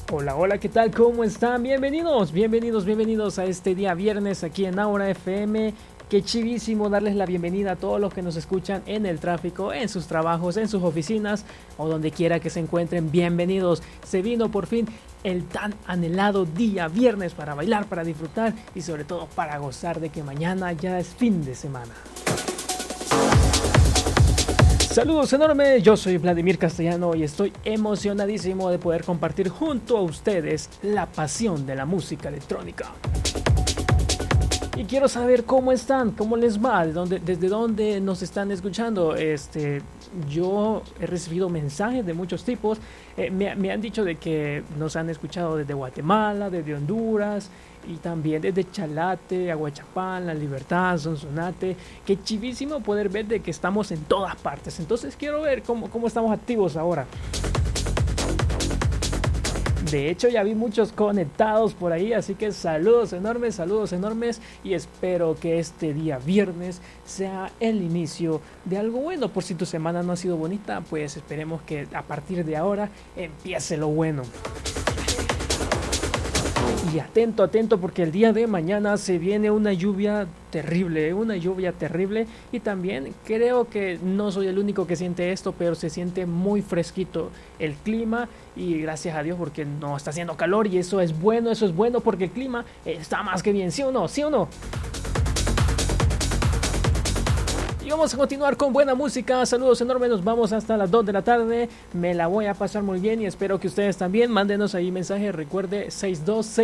Hola, hola, ¿qué tal? ¿Cómo están? Bienvenidos a este día viernes aquí en Aura FM. Qué chivísimo darles la bienvenida a todos los que nos escuchan en el tráfico, en sus trabajos, en sus oficinas o donde quiera que se encuentren. Bienvenidos. Se vino por fin el tan anhelado día viernes para bailar, para disfrutar y sobre todo para gozar de que mañana ya es fin de semana. Saludos enormes, yo soy Vladimir Castellano y estoy emocionadísimo de poder compartir junto a ustedes la pasión de la música electrónica. Y quiero saber cómo están, cómo les va, desde dónde nos están escuchando. Yo he recibido mensajes de muchos tipos. Me han dicho de que nos han escuchado desde Guatemala, desde Honduras y también desde Chalate, Aguachapán, La Libertad, Sonsonate. Qué chivísimo poder ver de que estamos en todas partes. Entonces quiero ver cómo estamos activos ahora. De hecho, ya vi muchos conectados por ahí, así que saludos enormes y espero que este día viernes sea el inicio de algo bueno. Por si tu semana no ha sido bonita, pues esperemos que a partir de ahora empiece lo bueno. Y atento porque el día de mañana se viene una lluvia terrible y también creo que no soy el único que siente esto, pero se siente muy fresquito el clima y gracias a Dios porque no está haciendo calor y eso es bueno porque el clima está más que bien, ¿sí o no? Y vamos a continuar con buena música. Saludos enormes, nos vamos hasta las 2 de la tarde. Me la voy a pasar muy bien y espero que ustedes también. Mándenos ahí mensajes, recuerde 626